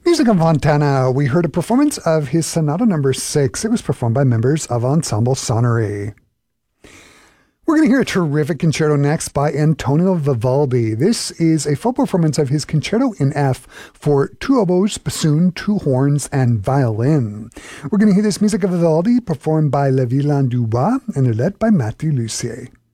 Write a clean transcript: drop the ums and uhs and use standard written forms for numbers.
Music of Fontana, we heard a performance of his Sonata Number 6. It was performed by members of Ensemble Sonnery. We're going to hear a terrific concerto next by Antonio Vivaldi. This is a full performance of his Concerto in F for two oboes, bassoon, two horns, and violin. We're going to hear this music of Vivaldi performed by Le Villain du Bois and led by Mathieu Lussier.